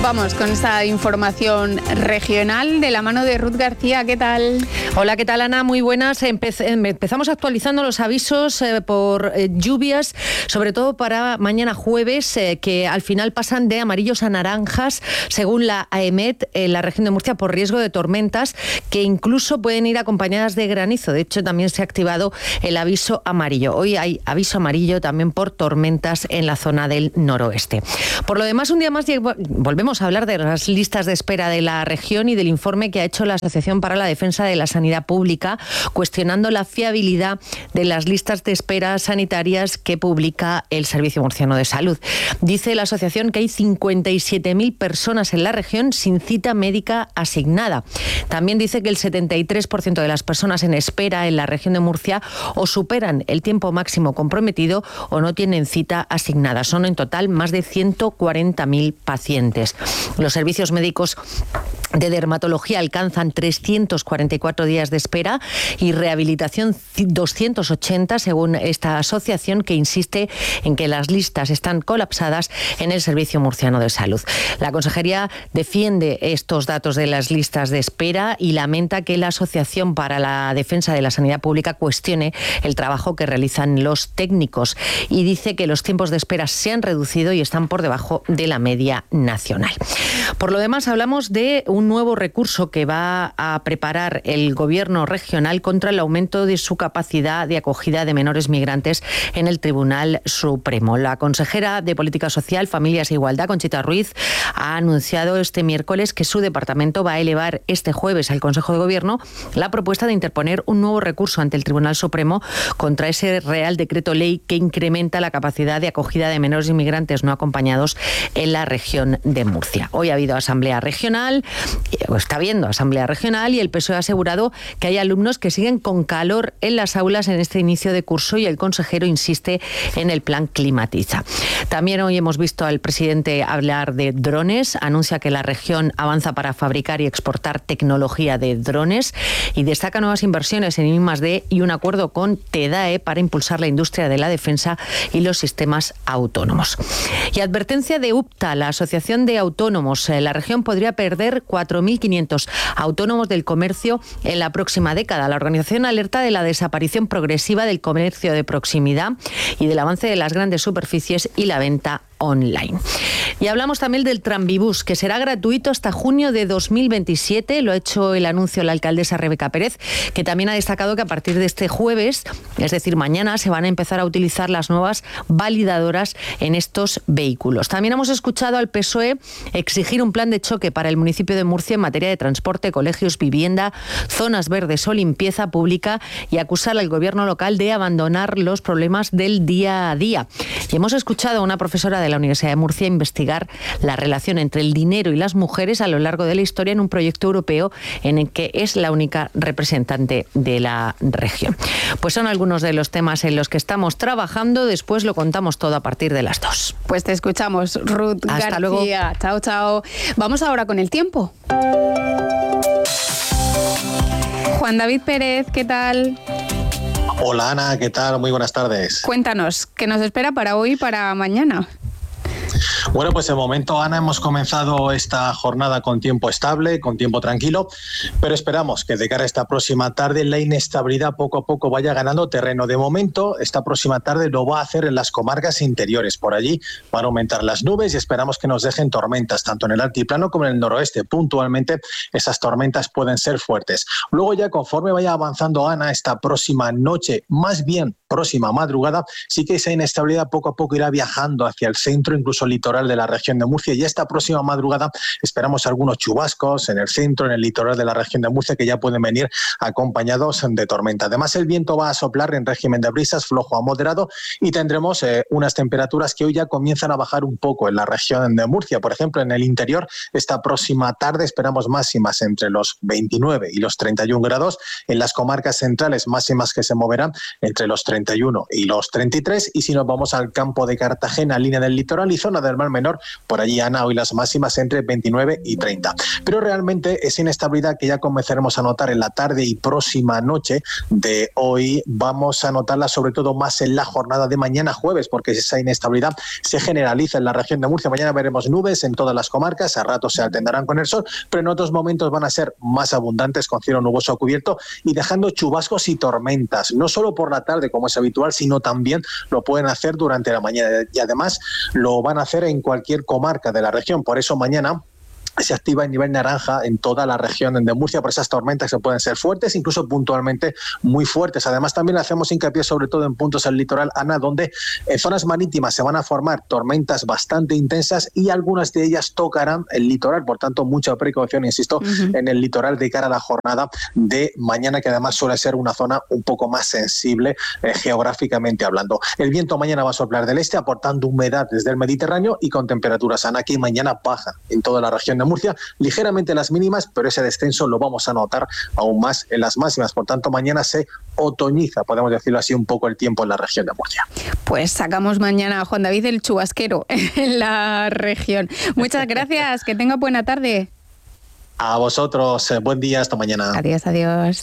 Vamos con esta información regional de la mano de Ruth García. ¿Qué tal? Hola, ¿qué tal, Ana? Muy buenas. Empezamos actualizando los avisos por lluvias, sobre todo para mañana jueves, que al final pasan de amarillos a naranjas, según la AEMET, en la región de Murcia, por riesgo de tormentas, que incluso pueden ir acompañadas de granizo. De hecho, también se ha activado el aviso amarillo. Hoy hay aviso amarillo también por tormentas en la zona del noroeste. Por lo demás, un día más volvemos a hablar de las listas de espera de la región y del informe que ha hecho la Asociación para la Defensa de la Sanidad Pública, cuestionando la fiabilidad de las listas de espera sanitarias que publica el Servicio Murciano de Salud. Dice la asociación que hay 57.000 personas en la región sin cita médica asignada. También dice que el 73% de las personas en espera en la región de Murcia o superan el tiempo máximo comprometido o no tienen cita asignada. Son en total más de 140.000 pacientes. Los servicios médicos de dermatología alcanzan 344 días de espera y rehabilitación 280, según esta asociación, que insiste en que las listas están colapsadas en el Servicio Murciano de Salud. La Consejería defiende estos datos de las listas de espera y lamenta que la Asociación para la Defensa de la Sanidad Pública cuestione el trabajo que realizan los técnicos y dice que los tiempos de espera se han reducido y están por debajo de la media nacional. Por lo demás, hablamos de un nuevo recurso que va a preparar el Gobierno regional contra el aumento de su capacidad de acogida de menores migrantes en el Tribunal Supremo. La consejera de Política Social, Familias e Igualdad, Conchita Ruiz, ha anunciado este miércoles que su departamento va a elevar este jueves al Consejo de Gobierno la propuesta de interponer un nuevo recurso ante el Tribunal Supremo contra ese Real Decreto Ley que incrementa la capacidad de acogida de menores inmigrantes no acompañados en la región de Murcia. Hoy ha habido asamblea regional, está habiendo asamblea regional y el PSOE ha asegurado que hay alumnos que siguen con calor en las aulas en este inicio de curso y el consejero insiste en el plan Climatiza. También hoy hemos visto al presidente hablar de drones, anuncia que la región avanza para fabricar y exportar tecnología de drones y destaca nuevas inversiones en I+D y un acuerdo con TEDAE para impulsar la industria de la defensa y los sistemas autónomos. Y advertencia de UPTA, la Asociación de Autónomos. La región podría perder 4.500 autónomos del comercio en la próxima década. La organización alerta de la desaparición progresiva del comercio de proximidad y del avance de las grandes superficies y la venta online. Y hablamos también del Tranvibús, que será gratuito hasta junio de 2027. Lo ha hecho el anuncio la alcaldesa Rebeca Pérez, que también ha destacado que a partir de este jueves, es decir, mañana, se van a empezar a utilizar las nuevas validadoras en estos vehículos. También hemos escuchado al PSOE exigir un plan de choque para el municipio de Murcia en materia de transporte, colegios, vivienda, zonas verdes o limpieza pública y acusar al gobierno local de abandonar los problemas del día a día. Y hemos escuchado a una profesora de la Universidad de Murcia investigar la relación entre el dinero y las mujeres a lo largo de la historia en un proyecto europeo en el que es la única representante de la región. Pues son algunos de los temas en los que estamos trabajando. Después lo contamos todo a partir de las 2. Pues te escuchamos, Ruth García. Hasta luego. Chao, chao. Vamos ahora con el tiempo. Juan David Pérez, ¿qué tal? Hola Ana, ¿qué tal? Muy buenas tardes. Cuéntanos, ¿qué nos espera para hoy y para mañana? Bueno, pues de momento, Ana, hemos comenzado esta jornada con tiempo estable, con tiempo tranquilo, pero esperamos que de cara a esta próxima tarde la inestabilidad poco a poco vaya ganando terreno. De momento, esta próxima tarde lo va a hacer en las comarcas interiores. Por allí van a aumentar las nubes y esperamos que nos dejen tormentas, tanto en el altiplano como en el noroeste. Puntualmente, esas tormentas pueden ser fuertes. Luego ya, conforme vaya avanzando, Ana, esta próxima noche, más bien próxima madrugada, sí que esa inestabilidad poco a poco irá viajando hacia el centro, incluso litoral de la región de Murcia, y esta próxima madrugada esperamos algunos chubascos en el centro, en el litoral de la región de Murcia, que ya pueden venir acompañados de tormenta. Además, el viento va a soplar en régimen de brisas flojo a moderado y tendremos unas temperaturas que hoy ya comienzan a bajar un poco en la región de Murcia. Por ejemplo, en el interior, esta próxima tarde esperamos máximas entre los 29 y los 31 grados. En las comarcas centrales, máximas que se moverán entre los 31 y los 33. Y si nos vamos al campo de Cartagena, línea del litoral y zona del Mar litoral menor. Por allí, Ana, hoy las máximas entre 29 y 30. Pero realmente esa inestabilidad que ya comenzaremos a notar en la tarde y próxima noche de hoy, vamos a notarla sobre todo más en la jornada de mañana jueves, porque esa inestabilidad se generaliza en la región de Murcia. Mañana veremos nubes en todas las comarcas, a ratos se alternarán con el sol, pero en otros momentos van a ser más abundantes, con cielo nuboso cubierto y dejando chubascos y tormentas, no solo por la tarde como es habitual, sino también lo pueden hacer durante la mañana, y además lo van a hacer en cualquier comarca de la región. Por eso mañana se activa en nivel naranja en toda la región de Murcia por esas tormentas que pueden ser fuertes, incluso puntualmente muy fuertes. Además, también hacemos hincapié sobre todo en puntos del litoral, Ana, donde en zonas marítimas se van a formar tormentas bastante intensas y algunas de ellas tocarán el litoral. Por tanto, mucha precaución, insisto, en el litoral de cara a la jornada de mañana, que además suele ser una zona un poco más sensible geográficamente hablando. El viento mañana va a soplar del este, aportando humedad desde el Mediterráneo y con temperaturas, Ana, que mañana bajan en toda la región de Murcia, ligeramente las mínimas, pero ese descenso lo vamos a notar aún más en las máximas. Por tanto, mañana se otoñiza, podemos decirlo así, un poco el tiempo en la región de Murcia. Pues sacamos mañana a Juan David el chubasquero en la región. Muchas gracias, que tenga buena tarde. A vosotros, buen día, hasta mañana. Adiós, adiós.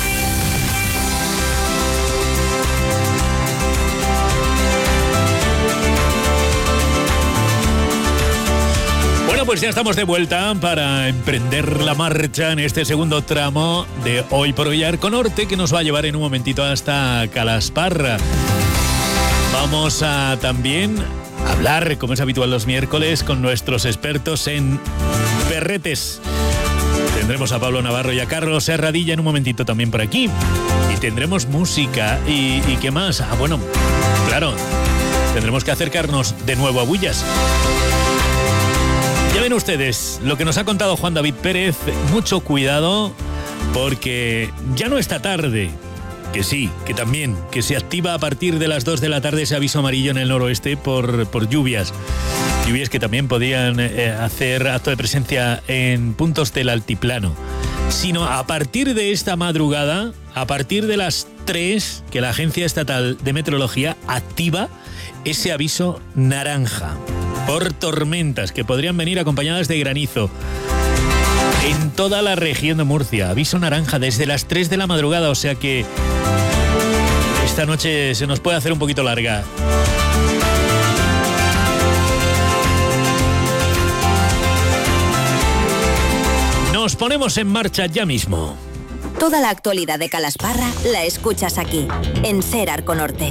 Pues ya estamos de vuelta para emprender la marcha en este segundo tramo de Hoy por Hoy Arco Norte, que nos va a llevar en un momentito hasta Calasparra. Vamos a también hablar, como es habitual los miércoles, con nuestros expertos en perretes. Tendremos a Pablo Navarro y a Carlos Serradilla en un momentito también por aquí. Y tendremos música y ¿qué más? Bueno, claro, tendremos que acercarnos de nuevo a Bullas. Ya ven ustedes lo que nos ha contado Juan David Pérez. Mucho cuidado, porque ya no está tarde. Que sí, que también, que se activa a partir de las 2 de la tarde ese aviso amarillo en el noroeste por lluvias. Lluvias que también podían hacer acto de presencia en puntos del altiplano. Sino a partir de esta madrugada, a partir de las 3, que la Agencia Estatal de Meteorología activa ese aviso naranja por tormentas que podrían venir acompañadas de granizo en toda la región de Murcia. Aviso naranja desde las 3 de la madrugada, o sea que esta noche se nos puede hacer un poquito larga. Nos ponemos en marcha ya mismo. Toda la actualidad de Calasparra la escuchas aquí, en Ser Arco Norte.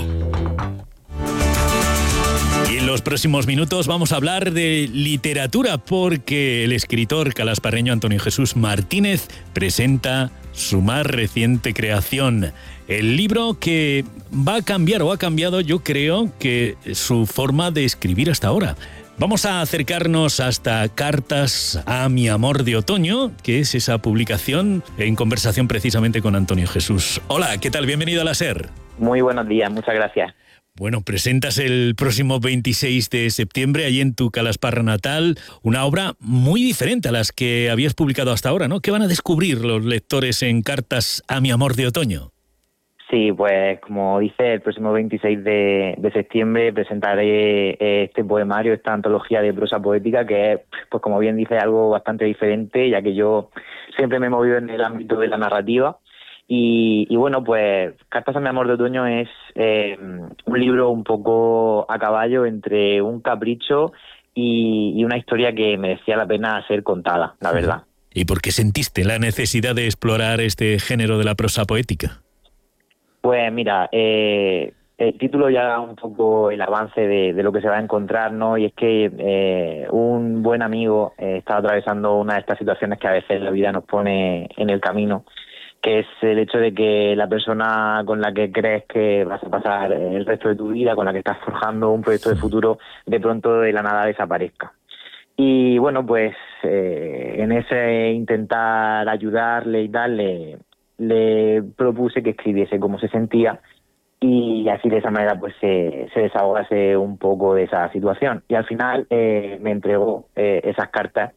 Y en los próximos minutos vamos a hablar de literatura, porque el escritor calasparreño Antonio Jesús Martínez presenta su más reciente creación, el libro que va a cambiar, o ha cambiado, yo creo, que su forma de escribir hasta ahora. Vamos a acercarnos hasta Cartas a mi amor de otoño, que es esa publicación en conversación precisamente con Antonio Jesús. Hola, ¿qué tal? Bienvenido a la SER. Muy buenos días, muchas gracias. Bueno, presentas el próximo 26 de septiembre allí en tu Calasparra natal una obra muy diferente a las que habías publicado hasta ahora, ¿no? ¿Qué van a descubrir los lectores en Cartas a mi amor de otoño? Sí, pues como dice, el próximo 26 de septiembre presentaré este poemario, esta antología de prosa poética, que es, pues como bien dice, algo bastante diferente, ya que yo siempre me he movido en el ámbito de la narrativa. Y bueno, pues Cartas a mi amor de otoño es un libro un poco a caballo entre un capricho y una historia que merecía la pena ser contada, la verdad. ¿Y por qué sentiste la necesidad de explorar este género de la prosa poética? Pues mira, el título ya da un poco el avance de lo que se va a encontrar, ¿no? Y es que un buen amigo está atravesando una de estas situaciones que a veces la vida nos pone en el camino, que es el hecho de que la persona con la que crees que vas a pasar el resto de tu vida, con la que estás forjando un proyecto de futuro, de pronto de la nada desaparezca. Y bueno, pues en ese intentar ayudarle y tal, le propuse que escribiese cómo se sentía y así de esa manera pues se desahogase un poco de esa situación. Y al final me entregó esas cartas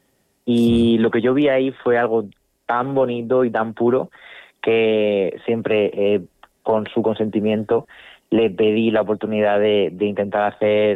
y lo que yo vi ahí fue algo tan bonito y tan puro que siempre con su consentimiento le pedí la oportunidad de intentar hacer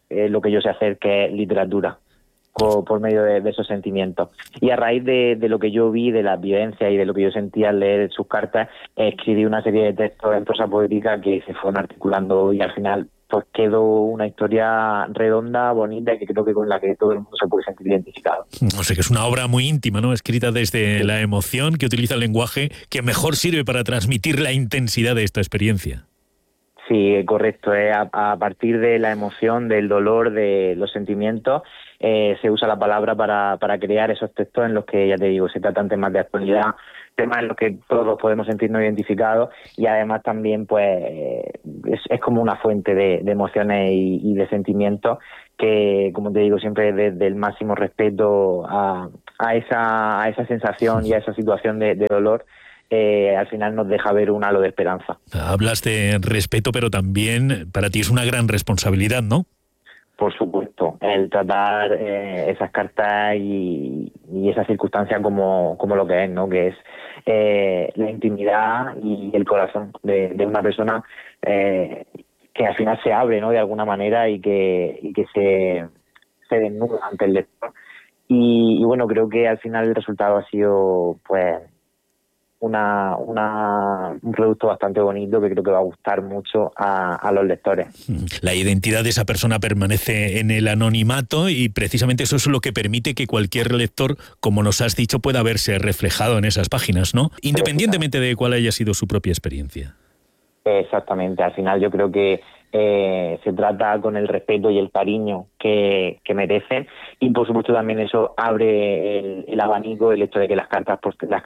lo que yo sé hacer, que es literatura, por medio de esos sentimientos. Y a raíz de lo que yo vi, de las vivencias y de lo que yo sentía al leer sus cartas, escribí una serie de textos en prosa poética que se fueron articulando y al final pues quedó una historia redonda, bonita y que creo que con la que todo el mundo se puede sentir identificado. O sea que es una obra muy íntima, ¿no? Escrita desde la emoción, que utiliza el lenguaje que mejor sirve para transmitir la intensidad de esta experiencia. Sí, correcto. A partir de la emoción, del dolor, de los sentimientos, se usa la palabra para crear esos textos en los que, ya te digo, se tratan temas de actualidad, temas en los que todos podemos sentirnos identificados y además también pues es como una fuente de emociones y de sentimientos que, como te digo, siempre desde el máximo respeto a esa sensación y a esa situación de dolor, al final nos deja ver un halo de esperanza. Hablas de respeto, pero también para ti es una gran responsabilidad, ¿no? Por supuesto, el tratar esas cartas y esa circunstancia como lo que es, ¿no? Que es la intimidad y el corazón de una persona que al final se abre, ¿no? De alguna manera y que se desnuda ante el lector. Y bueno, creo que al final el resultado ha sido pues un producto bastante bonito que creo que va a gustar mucho a los lectores. La identidad de esa persona permanece en el anonimato y precisamente eso es lo que permite que cualquier lector, como nos has dicho, pueda verse reflejado en esas páginas, ¿no? Independientemente de cuál haya sido su propia experiencia. Exactamente, al final yo creo que se trata con el respeto y el cariño que merecen y por supuesto también eso abre el abanico, el hecho de que las cartas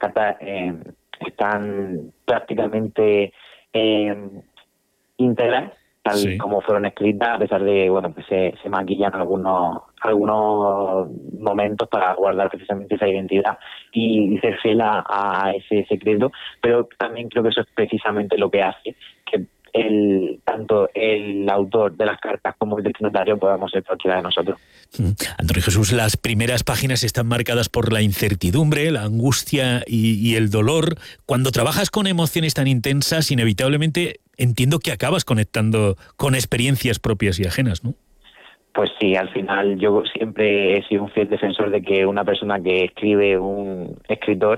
están prácticamente íntegras tal como fueron escritas, a pesar de pues se maquillan algunos momentos para guardar precisamente esa identidad y ser fiel a ese secreto, pero también creo que eso es precisamente lo que hace que tanto el autor de las cartas como el destinatario podamos ser cualquiera de nosotros. Antonio Jesús, las primeras páginas están marcadas por la incertidumbre, la angustia y el dolor. Cuando trabajas con emociones tan intensas, inevitablemente entiendo que acabas conectando con experiencias propias y ajenas, ¿no? Pues sí, al final yo siempre he sido un fiel defensor de que una persona que escribe, un escritor,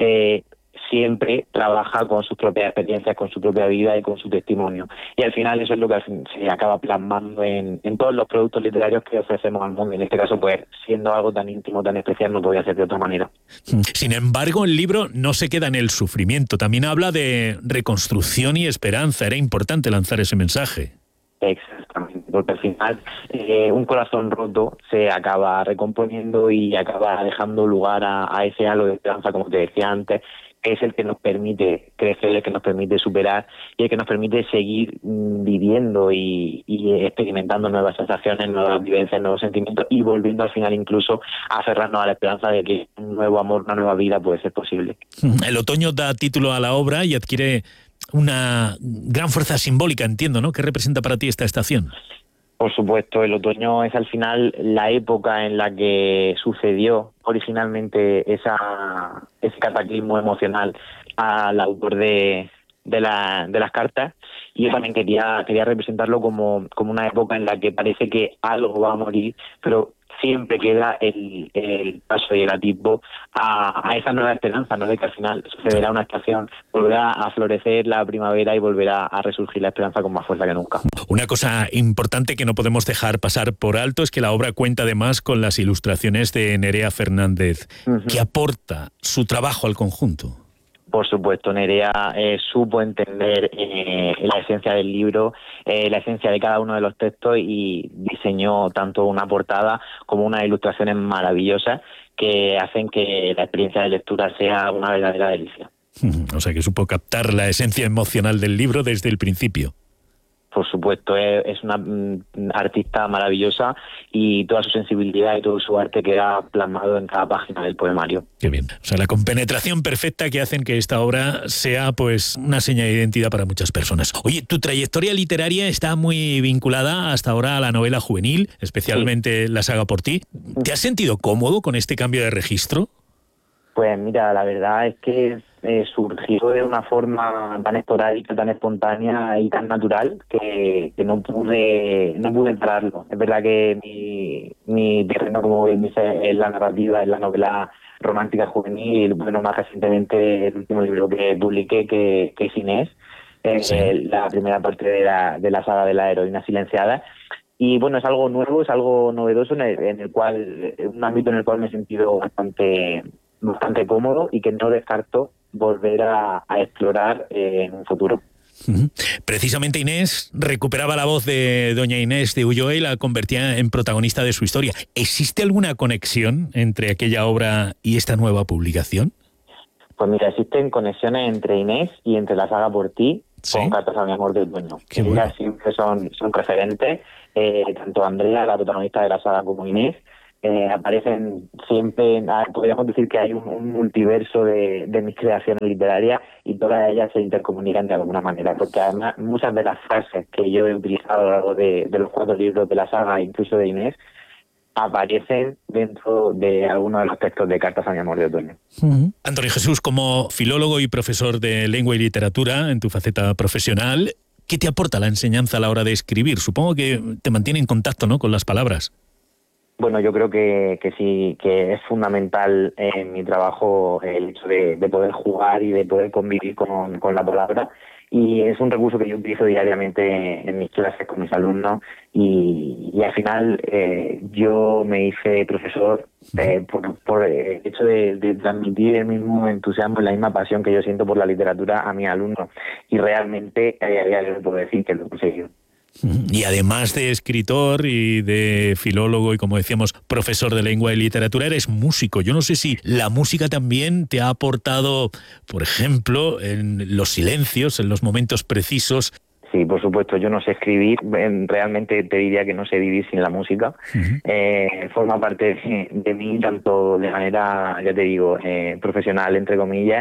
siempre trabaja con sus propias experiencias, con su propia vida y con su testimonio. Y al final eso es lo que se acaba plasmando en todos los productos literarios que ofrecemos al mundo. En este caso, pues, siendo algo tan íntimo, tan especial, no podía ser de otra manera. Sin embargo, el libro no se queda en el sufrimiento. También habla de reconstrucción y esperanza. Era importante lanzar ese mensaje. Exactamente, porque al final un corazón roto se acaba recomponiendo y acaba dejando lugar a ese halo de esperanza, como te decía antes, que es el que nos permite crecer, el que nos permite superar y el que nos permite seguir viviendo y experimentando nuevas sensaciones, nuevas vivencias, nuevos sentimientos y volviendo al final incluso a aferrarnos a la esperanza de que un nuevo amor, una nueva vida puede ser posible. El otoño da título a la obra y adquiere una gran fuerza simbólica, entiendo, ¿no? ¿Qué representa para ti esta estación? Por supuesto, el otoño es al final la época en la que sucedió originalmente ese cataclismo emocional al autor de las cartas, y yo también quería representarlo como una época en la que parece que algo va a morir, pero siempre queda el paso y el atisbo a esa nueva esperanza, ¿no? De que al final sucederá una estación, volverá a florecer la primavera y volverá a resurgir la esperanza con más fuerza que nunca. Una cosa importante que no podemos dejar pasar por alto es que la obra cuenta además con las ilustraciones de Nerea Fernández, que aporta su trabajo al conjunto. Por supuesto, Nerea supo entender la esencia del libro, la esencia de cada uno de los textos y diseñó tanto una portada como unas ilustraciones maravillosas que hacen que la experiencia de lectura sea una verdadera delicia. O sea que supo captar la esencia emocional del libro desde el principio. Por supuesto, es una artista maravillosa y toda su sensibilidad y todo su arte queda plasmado en cada página del poemario. Qué bien. O sea, la compenetración perfecta que hacen que esta obra sea pues una seña de identidad para muchas personas. Oye, tu trayectoria literaria está muy vinculada hasta ahora a la novela juvenil, especialmente la saga Por ti. ¿Te has sentido cómodo con este cambio de registro? Pues mira, la verdad es que surgió de una forma tan esporádica, tan espontánea y tan natural que no pude pararlo. Es verdad que mi terreno, como bien dice, es la narrativa, es la novela romántica juvenil, y bueno, más recientemente el último libro que publiqué, que es Inés, la primera parte de la saga de la heroína silenciada. Y bueno, es algo nuevo, es algo novedoso en el cual, un ámbito en el cual me he sentido bastante cómodo y que no descarto volver a explorar en un futuro. Precisamente Inés recuperaba la voz de doña Inés de Ulloa y la convertía en protagonista de su historia. ¿Existe alguna conexión entre aquella obra y esta nueva publicación? Pues mira, existen conexiones entre Inés y entre la saga Por ti, ¿sí?, con Cartas a mi amor de otoño. Qué bueno. Ellas siempre son referentes, tanto Andrea, la protagonista de la saga, como Inés. Aparecen siempre, podríamos decir que hay un multiverso de mis creaciones literarias, y todas ellas se intercomunican de alguna manera, porque además muchas de las frases que yo he utilizado a lo largo de los 4 libros de la saga, incluso de Inés, aparecen dentro de algunos de los textos de Cartas a mi amor de otoño. Antonio Jesús, como filólogo y profesor de lengua y literatura en tu faceta profesional, ¿qué te aporta la enseñanza a la hora de escribir? Supongo que te mantiene en contacto, ¿no?, con las palabras. Bueno, yo creo que sí, que es fundamental en mi trabajo el hecho de poder jugar y de poder convivir con la palabra, y es un recurso que yo utilizo diariamente en mis clases con mis alumnos, y al final yo me hice profesor por el hecho de transmitir el mismo entusiasmo y la misma pasión que yo siento por la literatura a mis alumnos, y realmente yo puedo decir que lo he conseguido. Y además de escritor y de filólogo y, como decíamos, profesor de lengua y literatura, eres músico. Yo no sé si la música también te ha aportado, por ejemplo, en los silencios, en los momentos precisos. Sí, por supuesto, yo no sé escribir, realmente te diría que no sé vivir sin la música. Forma parte de mí, tanto de manera, ya te digo, profesional, entre comillas,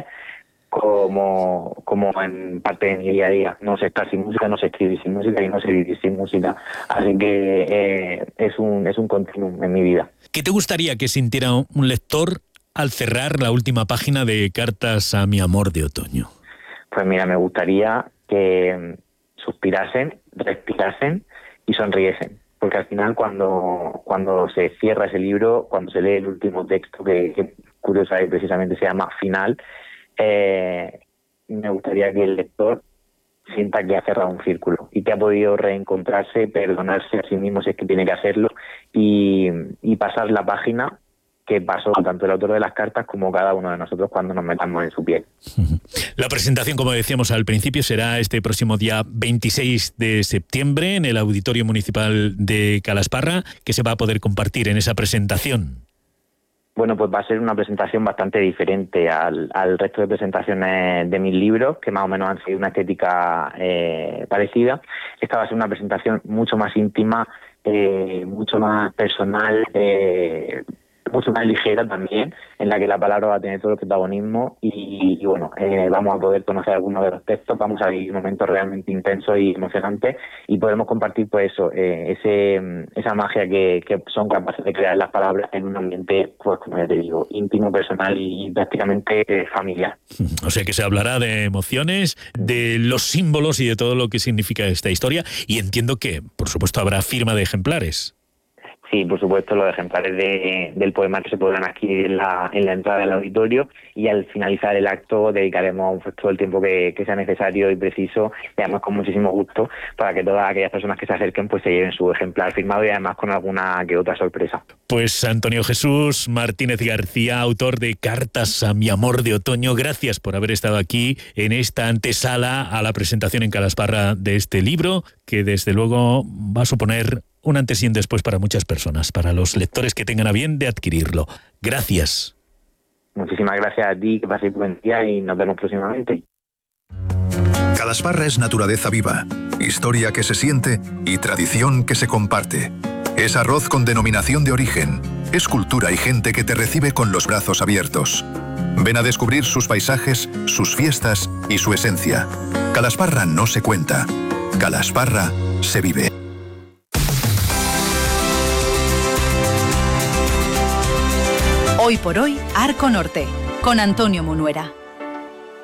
como en parte de mi día a día. No sé estar sin música, no sé escribir sin música y no sé vivir sin música. Así que es un continuum en mi vida. ¿Qué te gustaría que sintiera un lector al cerrar la última página de Cartas a mi amor de otoño? Pues mira, me gustaría que suspirasen, respirasen y sonriesen. Porque al final, cuando se cierra ese libro, cuando se lee el último texto, que curiosamente precisamente se llama Final, me gustaría que el lector sienta que ha cerrado un círculo y que ha podido reencontrarse, perdonarse a sí mismo si es que tiene que hacerlo, y pasar la página que pasó tanto el autor de las cartas como cada uno de nosotros cuando nos metamos en su piel. La presentación, como decíamos al principio, será este próximo día 26 de septiembre en el Auditorio Municipal de Calasparra. ¿Qué se va a poder compartir en esa presentación? Bueno, pues va a ser una presentación bastante diferente al resto de presentaciones de mis libros, que más o menos han sido una estética parecida. Esta va a ser una presentación mucho más íntima, mucho más personal, mucho más ligera también, en la que la palabra va a tener todo el protagonismo y bueno, vamos a poder conocer algunos de los textos, vamos a vivir momentos realmente intensos y emocionantes, y podremos compartir pues eso, esa magia que son capaces de crear las palabras en un ambiente, pues como ya te digo, íntimo, personal y prácticamente familiar. O sea que se hablará de emociones, de los símbolos y de todo lo que significa esta historia, y entiendo que, por supuesto, habrá firma de ejemplares. Sí, por supuesto, los ejemplares del poema que se podrán adquirir en la entrada del auditorio, y al finalizar el acto dedicaremos todo el tiempo que sea necesario y preciso, y además con muchísimo gusto, para que todas aquellas personas que se acerquen pues se lleven su ejemplar firmado, y además con alguna que otra sorpresa. Pues Antonio Jesús Martínez García, autor de Cartas a mi amor de otoño, gracias por haber estado aquí en esta antesala a la presentación en Calasparra de este libro, que desde luego va a suponer un antes y un después para muchas personas, para los lectores que tengan a bien de adquirirlo. Gracias. Muchísimas gracias a ti, que paséis buen día y nos vemos próximamente. Calasparra es naturaleza viva, historia que se siente y tradición que se comparte. Es arroz con denominación de origen, es cultura y gente que te recibe con los brazos abiertos. Ven a descubrir sus paisajes, sus fiestas y su esencia. Calasparra no se cuenta, Calasparra se vive. Hoy por hoy, Arco Norte, con Antonio Munuera.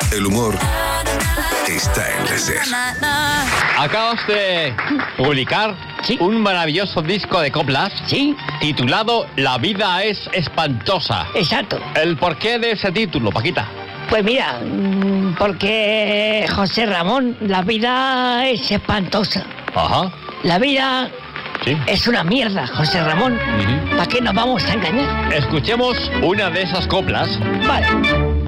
El humor está en la SER. Acabas de publicar un maravilloso disco de coplas titulado La vida es espantosa. Exacto. ¿El porqué de ese título, Paquita? Pues mira, porque José Ramón, la vida es espantosa. Ajá. La vida es una mierda, José Ramón. ¿Para qué nos vamos a engañar? Escuchemos una de esas coplas. Vale.